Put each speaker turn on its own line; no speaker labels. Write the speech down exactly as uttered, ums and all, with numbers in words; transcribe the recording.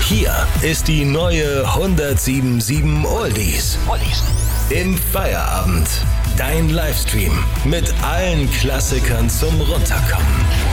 Hier ist die neue hundertsieben Komma sieben Oldies. Oldies. Im Feierabend. Dein Livestream mit allen Klassikern zum Runterkommen.